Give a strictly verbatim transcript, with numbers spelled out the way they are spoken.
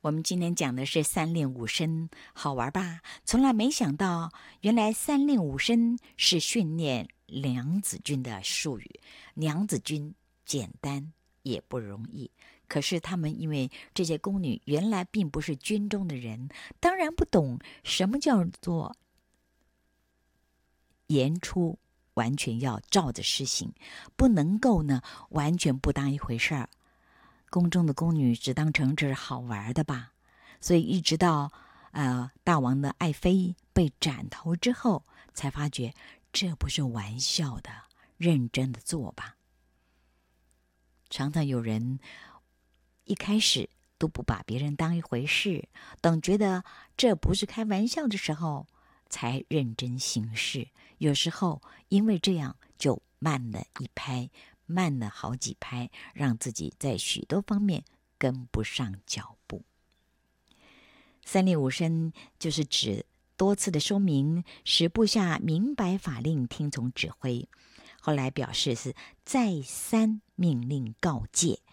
我们今天讲的是三令五申，好玩吧？从来没想到，原来三令五申是训练娘子军的术语。娘子军简单也不容易，可是他们因为这些宫女原来并不是军中的人，当然不懂什么叫做言出，完全要照着施行，不能够呢完全不当一回事儿。宫中的宫女只当成这是好玩的吧，所以一直到呃大王的爱妃被斩头之后，才发觉这不是玩笑的，认真的做吧。常常有人一开始都不把别人当一回事，等觉得这不是开玩笑的时候，才认真行事。有时候因为这样就慢了一拍，慢了好几拍，让自己在许多方面跟不上脚步。三令五申就是指多次的说明，使部下明白法令，听从指挥。后来表示是再三命令告诫，